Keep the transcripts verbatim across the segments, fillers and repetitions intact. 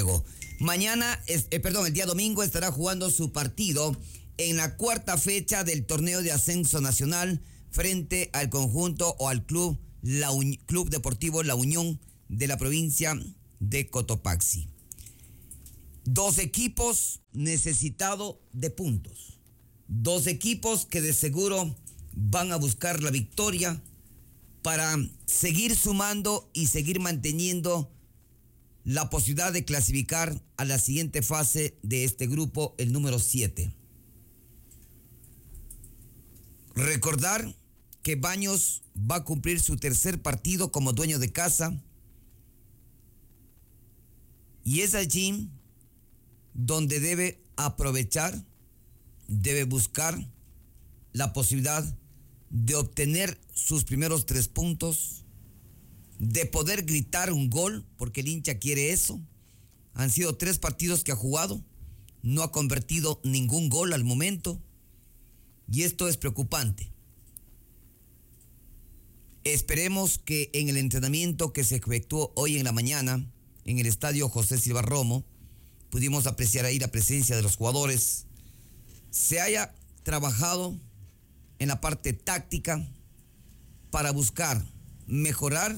juego. Mañana, eh, perdón, el día domingo estará jugando su partido en la cuarta fecha del torneo de ascenso nacional frente al conjunto o al club, la Un- Club Deportivo La Unión de la provincia de Cotopaxi. Dos equipos necesitados de puntos. Dos equipos que de seguro van a buscar la victoria para seguir sumando y seguir manteniendo la posibilidad de clasificar a la siguiente fase de este grupo, el número siete. Recordar que Baños va a cumplir su tercer partido como dueño de casa y es allí donde debe aprovechar, debe buscar la posibilidad de obtener sus primeros tres puntos, de poder gritar un gol, porque el hincha quiere eso. Han sido tres partidos que ha jugado, no ha convertido ningún gol al momento, y esto es preocupante. Esperemos que en el entrenamiento que se efectuó hoy en la mañana, en el estadio José Silva Romo, pudimos apreciar ahí la presencia de los jugadores, se haya trabajado en la parte táctica para buscar mejorar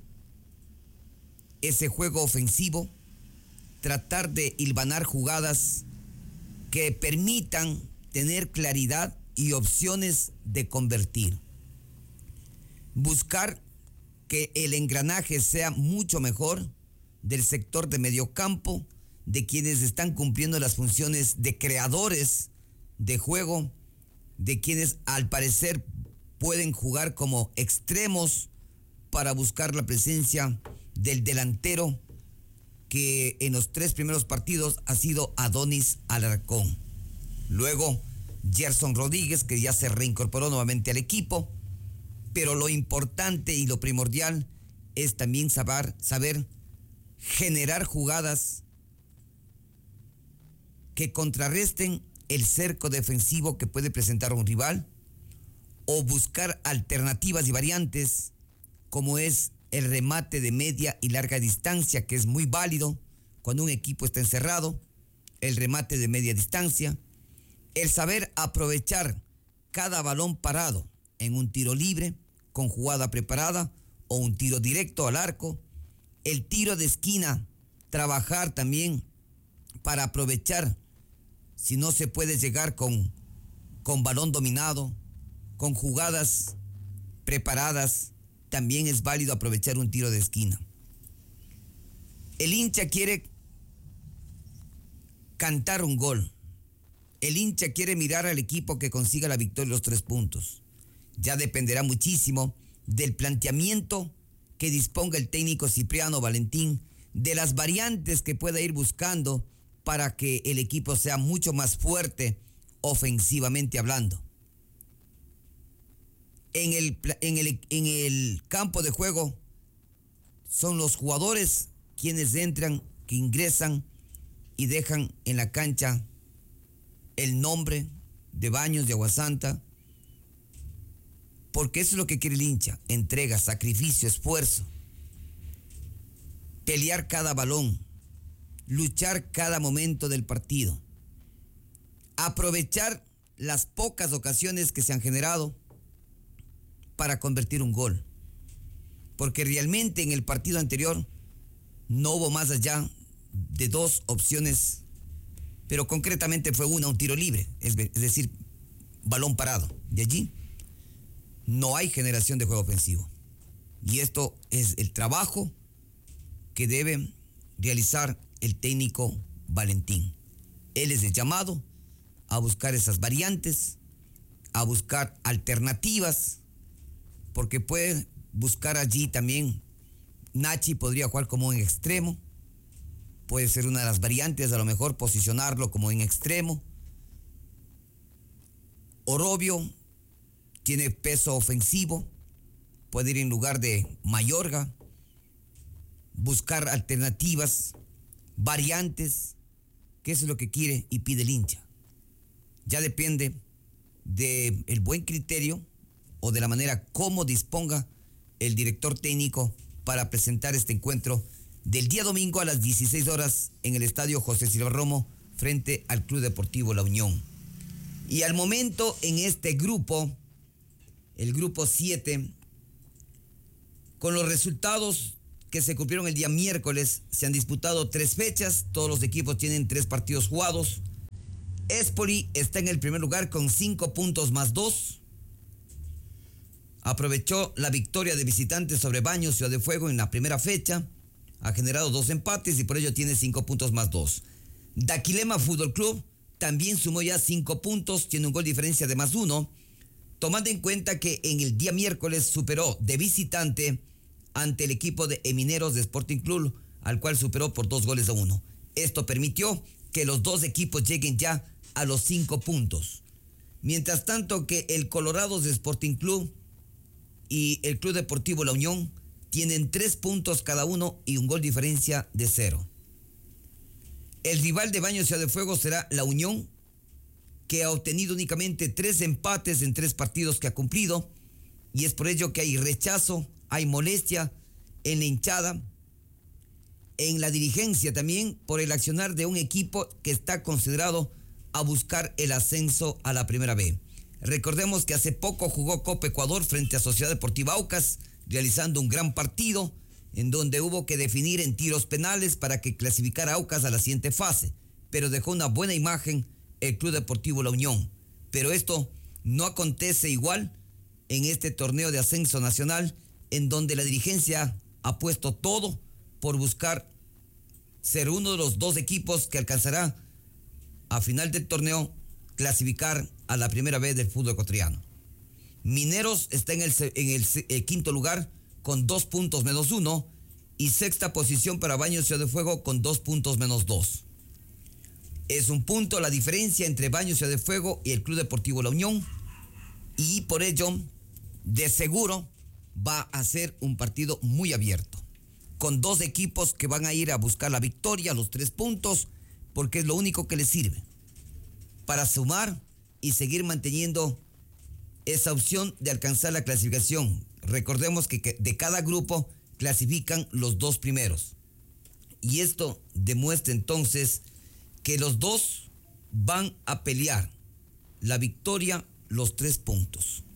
ese juego ofensivo, tratar de hilvanar jugadas que permitan tener claridad y opciones de convertir. Buscar que el engranaje sea mucho mejor del sector de mediocampo, de quienes están cumpliendo las funciones de creadores de juego, de quienes al parecer pueden jugar como extremos para buscar la presencia del delantero que en los tres primeros partidos ha sido Adonis Alarcón. Luego Gerson Rodríguez, que ya se reincorporó nuevamente al equipo, pero lo importante y lo primordial es también saber, saber generar jugadas que contrarresten el cerco defensivo que puede presentar un rival, o buscar alternativas y variantes como es el remate de media y larga distancia, que es muy válido cuando un equipo está encerrado, el remate de media distancia, el saber aprovechar cada balón parado en un tiro libre con jugada preparada o un tiro directo al arco, el tiro de esquina, trabajar también para aprovechar si no se puede llegar con, con balón dominado, con jugadas preparadas, también es válido aprovechar un tiro de esquina. El hincha quiere cantar un gol. El hincha quiere mirar al equipo que consiga la victoria y los tres puntos. Ya dependerá muchísimo del planteamiento que disponga el técnico Cipriano Valentín, de las variantes que pueda ir buscando para que el equipo sea mucho más fuerte ofensivamente hablando. En el, en el, en el campo de juego son los jugadores quienes entran, que ingresan y dejan en la cancha el nombre de Baños de Aguasanta, porque eso es lo que quiere el hincha: entrega, sacrificio, esfuerzo, pelear cada balón, luchar cada momento del partido, aprovechar las pocas ocasiones que se han generado para convertir un gol, porque realmente en el partido anterior no hubo más allá de dos opciones, pero concretamente fue una, un tiro libre, es decir, balón parado. De allí no hay generación de juego ofensivo, y esto es el trabajo que debe realizar el técnico Valentín. Él es el llamado a buscar esas variantes, a buscar alternativas, porque puede buscar allí también. Nachi podría jugar como en extremo, puede ser una de las variantes, a lo mejor posicionarlo como en extremo. Orobio tiene peso ofensivo, puede ir en lugar de Mayorga, buscar alternativas, variantes, que eso es lo que quiere y pide el hincha. Ya depende del buen criterio o de la manera como disponga el director técnico para presentar este encuentro del día domingo a las dieciséis horas en el estadio José Silva Romo frente al Club Deportivo La Unión. Y al momento en este grupo, el grupo siete, con los resultados que se cumplieron el día miércoles, se han disputado tres fechas, todos los equipos tienen tres partidos jugados. Espoli está en el primer lugar con cinco puntos más dos. Aprovechó la victoria de visitantes sobre Baños Ciudad de Fuego en la primera fecha. Ha generado dos empates y por ello tiene cinco puntos más dos. Daquilema Fútbol Club también sumó ya cinco puntos, tiene un gol de diferencia de más uno, tomando en cuenta que en el día miércoles superó de visitante ante el equipo de Emineros de Sporting Club, al cual superó por dos goles a uno. Esto permitió que los dos equipos lleguen ya a los cinco puntos. Mientras tanto que el Colorados de Sporting Club y el Club Deportivo La Unión tienen tres puntos cada uno y un gol de diferencia de cero. El rival de Baños Ciudad de Fuego será La Unión, que ha obtenido únicamente tres empates en tres partidos que ha cumplido, y es por ello que hay rechazo, hay molestia en la hinchada, en la dirigencia también, por el accionar de un equipo que está considerado a buscar el ascenso a la Primera B. Recordemos que hace poco jugó Copa Ecuador frente a Sociedad Deportiva Aucas, realizando un gran partido en donde hubo que definir en tiros penales para que clasificara Aucas a la siguiente fase, pero dejó una buena imagen el Club Deportivo La Unión. Pero esto no acontece igual en este torneo de ascenso nacional, en donde la dirigencia ha puesto todo por buscar ser uno de los dos equipos que alcanzará a final del torneo clasificar a la Primera B del fútbol ecuatoriano. Mineros está en el, en el, el quinto lugar con dos puntos menos uno y sexta posición para Baños Ciudad de Fuego con dos puntos menos dos. Es un punto la diferencia entre Baños Ciudad de Fuego y el Club Deportivo La Unión, y por ello de seguro va a ser un partido muy abierto, con dos equipos que van a ir a buscar la victoria, los tres puntos, porque es lo único que les sirve para sumar y seguir manteniendo esa opción de alcanzar la clasificación. Recordemos que de cada grupo clasifican los dos primeros. Y esto demuestra entonces que los dos van a pelear la victoria, los tres puntos.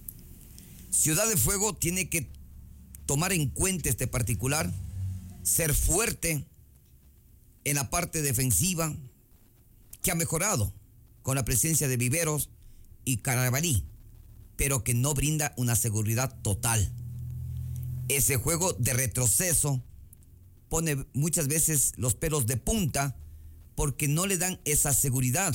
Ciudad de Fuego tiene que tomar en cuenta este particular, ser fuerte en la parte defensiva, que ha mejorado con la presencia de Viveros y Carabalí, pero que no brinda una seguridad total. Ese juego de retroceso pone muchas veces los pelos de punta porque no le dan esa seguridad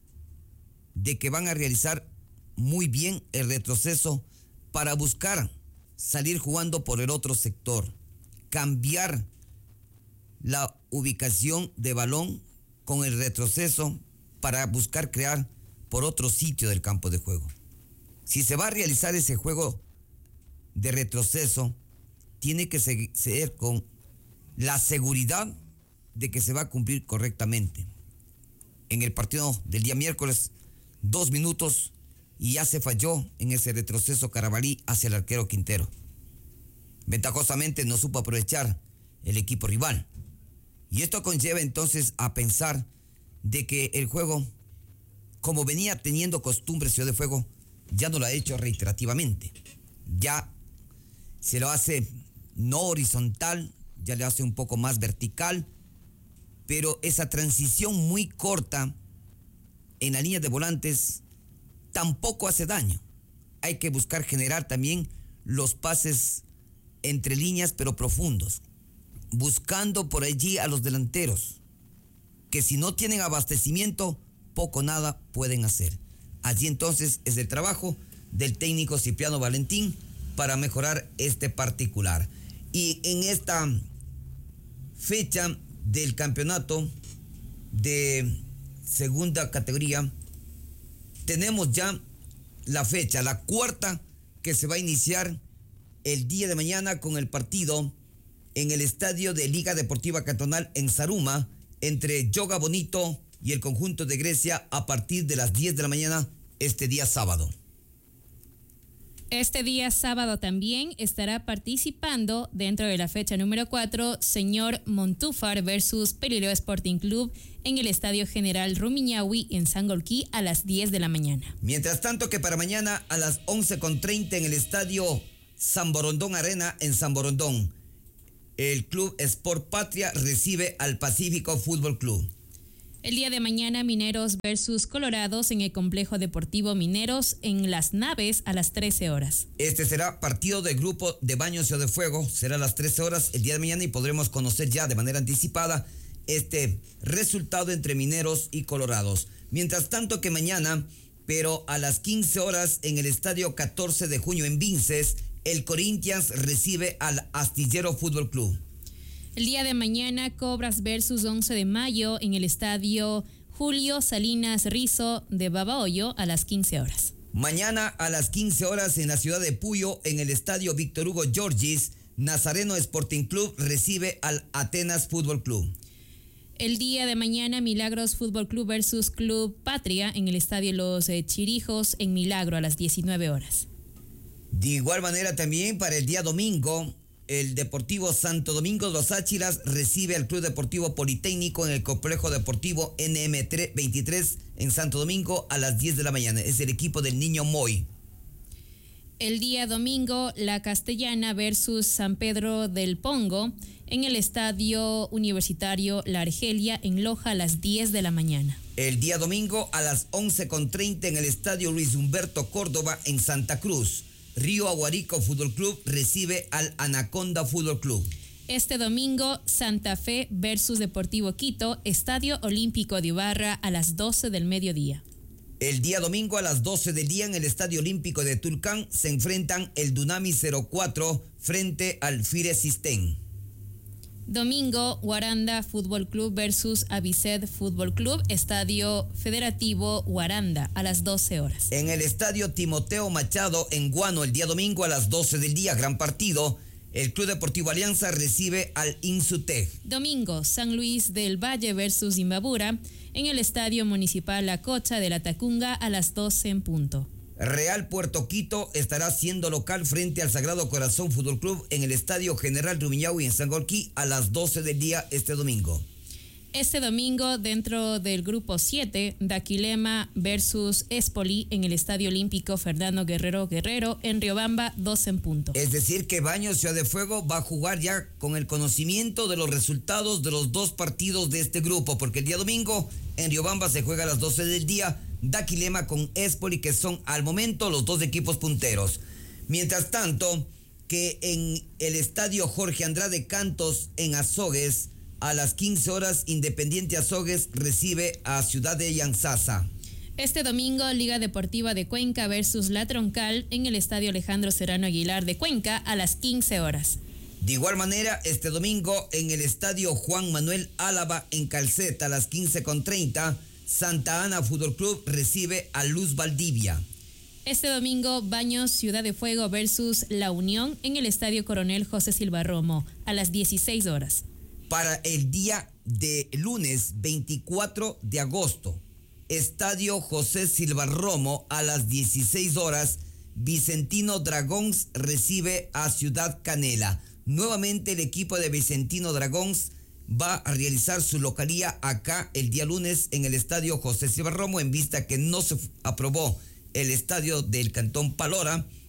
de que van a realizar muy bien el retroceso para buscar salir jugando por el otro sector, cambiar la ubicación de balón con el retroceso para buscar crear por otro sitio del campo de juego. Si se va a realizar ese juego de retroceso, tiene que ser con la seguridad de que se va a cumplir correctamente. En el partido del día miércoles, dos minutos y ya se falló en ese retroceso Carabalí hacia el arquero Quintero. Ventajosamente no supo aprovechar el equipo rival. Y esto conlleva entonces a pensar de que el juego, como venía teniendo costumbre Ciudad de Fuego, ya no lo ha hecho reiterativamente. Ya se lo hace no horizontal, ya le hace un poco más vertical, pero esa transición muy corta en la línea de volantes tampoco hace daño. Hay que buscar generar también los pases entre líneas, pero profundos, buscando por allí a los delanteros, que si no tienen abastecimiento, poco o nada pueden hacer. Allí entonces es el trabajo del técnico Cipriano Valentín para mejorar este particular. Y en esta fecha del campeonato de segunda categoría, tenemos ya la fecha, la cuarta, que se va a iniciar el día de mañana con el partido en el estadio de Liga Deportiva Cantonal en Zaruma, entre Yoga Bonito y el conjunto de Grecia, a partir de las diez de la mañana este día sábado. Este día sábado también estará participando dentro de la fecha número cuatro, señor Montúfar versus Pelileo Sporting Club en el Estadio General Rumiñahui en Sangolquí a las diez de la mañana. Mientras tanto que para mañana a las once con treinta en el Estadio San Borondón Arena en San Borondón, el Club Sport Patria recibe al Pacífico Fútbol Club. El día de mañana, Mineros versus Colorados en el Complejo Deportivo Mineros en Las Naves a las trece horas. Este será partido del grupo de Baños Ciudad de Fuego. Será a las trece horas el día de mañana y podremos conocer ya de manera anticipada este resultado entre Mineros y Colorados. Mientras tanto que mañana, pero a las quince horas en el Estadio catorce de junio en Vinces, el Corinthians recibe al Astillero Fútbol Club. El día de mañana, Cobras versus once de mayo en el Estadio Julio Salinas Rizo de Babahoyo a las quince horas. Mañana a las quince horas en la ciudad de Puyo, en el Estadio Víctor Hugo Giorgis, Nazareno Sporting Club recibe al Atenas Fútbol Club. El día de mañana, Milagros Fútbol Club versus Club Patria en el Estadio Los Chirijos en Milagro a las diecinueve horas. De igual manera también para el día domingo, el Deportivo Santo Domingo Los Áchilas recibe al Club Deportivo Politécnico en el Complejo Deportivo N M veintitrés en Santo Domingo a las diez de la mañana. Es el equipo del Niño Moy. El día domingo, La Castellana versus San Pedro del Pongo en el Estadio Universitario La Argelia en Loja a las diez de la mañana. El día domingo a las once con treinta en el Estadio Luis Humberto Córdoba en Santa Cruz, Río Aguarico Fútbol Club recibe al Anaconda Fútbol Club. Este domingo, Santa Fe versus Deportivo Quito, Estadio Olímpico de Ibarra a las doce del mediodía. El día domingo a las doce del día en el Estadio Olímpico de Tulcán se enfrentan el Dunami cero cuatro frente al Fire Sistén. Domingo, Guaranda Fútbol Club versus Aviced Fútbol Club, Estadio Federativo Guaranda a las doce horas. En el Estadio Timoteo Machado en Guano el día domingo a las doce del día, gran partido, el Club Deportivo Alianza recibe al Insutec. Domingo, San Luis del Valle versus Imbabura en el Estadio Municipal La Cocha de la Tacunga a las doce en punto. Real Puerto Quito estará siendo local frente al Sagrado Corazón Fútbol Club en el Estadio General Rumiñahui en Sangolquí a las doce del día este domingo. Este domingo, dentro del grupo siete, Daquilema versus Espoli en el Estadio Olímpico Fernando Guerrero Guerrero en Riobamba, doce en punto. Es decir que Baños Ciudad de Fuego va a jugar ya con el conocimiento de los resultados de los dos partidos de este grupo, porque el día domingo en Riobamba se juega a las doce del día, Daquilema con Espoli, que son al momento los dos equipos punteros. Mientras tanto, que en el Estadio Jorge Andrade Cantos en Azogues, a las quince horas, Independiente Azogues recibe a Ciudad de Yanzasa. Este domingo, Liga Deportiva de Cuenca versus La Troncal en el Estadio Alejandro Serrano Aguilar de Cuenca a las quince horas. De igual manera, este domingo en el Estadio Juan Manuel Álava en Calceta a las quince con treinta, Santa Ana Fútbol Club recibe a Luz Valdivia. Este domingo, Baños Ciudad de Fuego versus La Unión en el Estadio Coronel José Silva Romo a las dieciséis horas. Para el día de lunes veinticuatro de agosto, Estadio José Silva Romo a las dieciséis horas, Vicentino Dragons recibe a Ciudad Canela. Nuevamente el equipo de Vicentino Dragons va a realizar su localía acá el día lunes en el Estadio José Silva Romo, en vista que no se aprobó el estadio del Cantón Palora